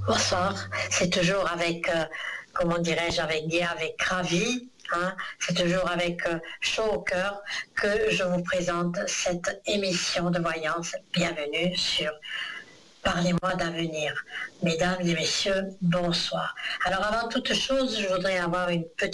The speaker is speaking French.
Bonsoir, c'est toujours avec, comment dirais-je, avec ravi, hein, c'est toujours avec chaud au cœur que je vous présente cette émission de voyance. Bienvenue sur Parlez-moi d'avenir. Mesdames et messieurs, bonsoir. Alors avant toute chose, je voudrais avoir une petite